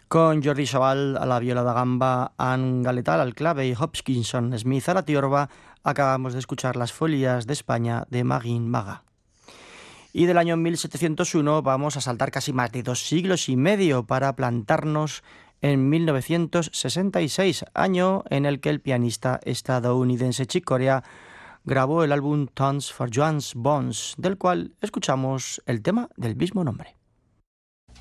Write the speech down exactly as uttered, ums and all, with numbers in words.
Con Jordi Sabal a la viola da gamba, Anne Galetal al clave y Hopkinson Smith a la tiorba, acabamos de escuchar Las Folias de España de Magin Maga. Y del año mil setecientos uno vamos a saltar casi más de dos siglos y medio para plantarnos en mil novecientos sesenta y seis, año en el que el pianista estadounidense Chick Corea grabó el álbum Tunes for Joan's Bones, del cual escuchamos el tema del mismo nombre.